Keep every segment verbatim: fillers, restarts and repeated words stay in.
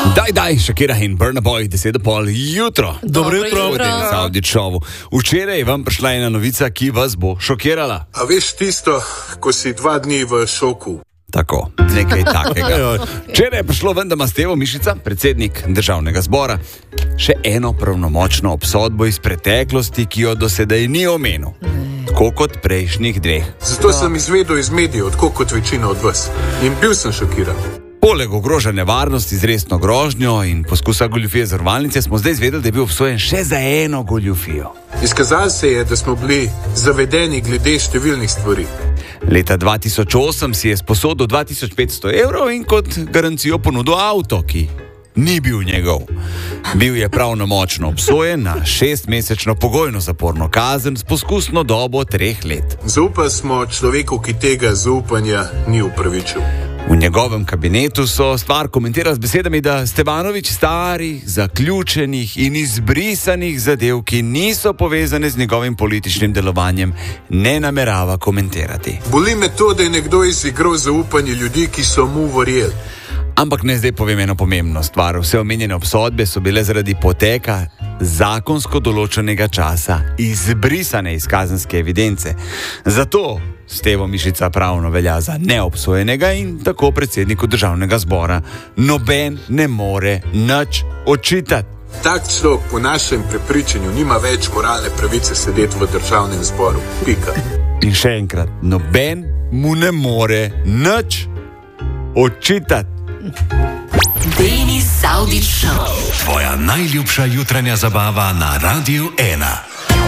Daj, daj, Shakira in Burna Boy, deset pol jutro. Dobro jutro. V tem Saudi šovu. Včeraj je vam prišla ena novica, ki vas bo šokirala. A veš tisto, ko si dva dni v šoku? Tako, nekaj takega. Včeraj je prišlo ven, da ima Stevo Mišica, predsednik državnega zbora, še eno pravnomočno obsodbo iz preteklosti, ki jo do sedaj ni omenil. Tako kot prejšnjih dveh. Zato sem izvedel iz medijev, tako kot večina od vas. In bil sem šokiran. Poleg ogrožanja varnosti z resno grožnjo in poskusa goljufije zavarovalnice smo zdaj izvedeli, da je bil obsojen še za eno goljufijo. Izkazalo se je, da smo bili zavedeni glede številnih stvari. Leta dva tisoč osem si je sposodil dva tisoč petsto evrov in kot garancijo ponudil avto, ki ni bil njegov. Bil je pravnomočno obsojen na šestmesečno pogojno zaporno kazen s poskusno dobo treh let. Zaupali smo človeku, ki tega zaupanja ni upravičil. V njegovem kabinetu so stvar komentirali z besedami, da Stevanović starih, zaključenih in izbrisanih zadev, ki niso povezane z njegovim političnim delovanjem, ne namerava komentirati. Boli me to, da je nekdo izigral zaupanje ljudi, ki so mu verjeli. Ampak ne zdaj povem eno pomembno stvar. Vse omenjene obsodbe so bile zaradi poteka zakonsko določenega časa izbrisane iz kazenske evidence. Zato Stevo Mišica pravno velja za neobsojenega in tako predsedniku državnega zbora noben ne more nič očitati. Tak človek po našem prepričanju nima več moralne pravice sedeti v državnem zboru. Pika. In še enkrat, noben mu ne more nič očitati. Denis Saudi Show. Tvoja najljubša jutranja zabava na Radiu ena.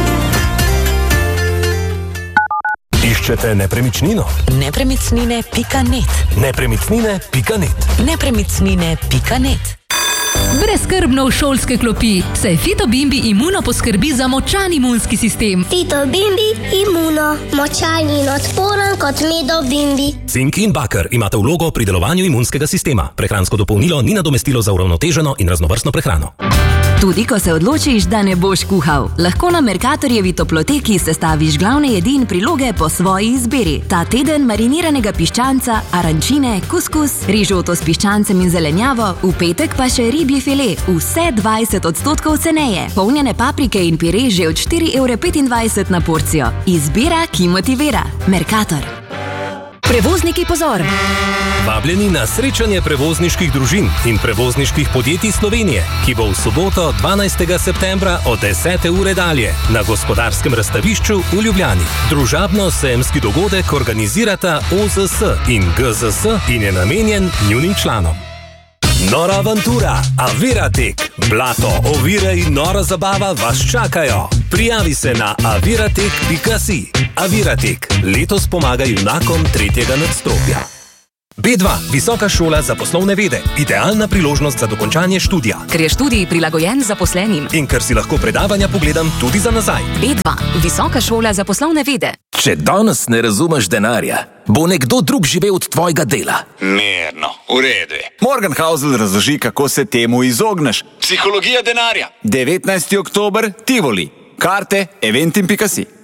Iščete nepremičnino? Nepremičnine pika net. Nepremičnine pika net. Nepremičnine pika net. Brezskrbno v šolske klopi, saj Fitobimbi Imuno poskrbi za močan imunski sistem. Fitobimbi Imuno, močan in odporen kot Medobimbi. Cink in baker imate vlogo pri delovanju imunskega sistema. Prehransko dopolnilo ni nadomestilo za uravnoteženo in raznovrstno prehrano. Tudi ko se odločiš, da ne boš kuhal, lahko na Mercatorjevi toploteki sestaviš glavne jedi in priloge po svoji izbiri. Ta teden mariniranega piščanca, arančine, kuskus, rižoto s piščancem in zelenjavo, v petek pa še ribji file, vse dvajset odstotkov ceneje. Polnjene paprike in pire že od štiri evre petindvajset na porcijo. Izbira, ki motivira. Mercator. Prevozniki, pozor! Vabljeni na srečanje prevozniških družin in prevozniških podjetij Slovenije, ki bo v soboto dvanajstega septembra od desete ure dalje na Gospodarskem razstavišču v Ljubljani. Družabno-sejemski dogodek organizirata O Z S in G Z S in je namenjen njunim članom. Nora avantura, Aviratek, blato, ovire in nora zabava vas čakajo. Prijavi se na aviratek pika si. Aviratek, letos pomaga junakom tretjega nadstropja. B dva, Visoka šola za poslovne vede. Idealna priložnost za dokončanje študija. Ker je študij prilagojen zaposlenim. In ker si lahko predavanja pogledam tudi za nazaj. B dva, Visoka šola za poslovne vede. Če danes ne razumeš denarja, bo nekdo drug živel od tvojega dela. Mirno, v redu. Morgan Housel razloži, kako se temu izogneš. Psihologija denarja. devetnajsti oktober, Tivoli. Karte eventim pika si.